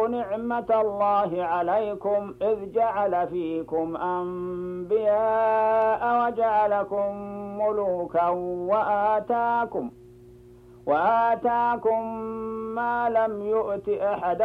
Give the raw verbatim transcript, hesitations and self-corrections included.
واذكروا نعمة الله عليكم إذ جعل فيكم أنبياء وجعلكم ملوكا وآتاكم وآتاكم ما لم يؤت أحدا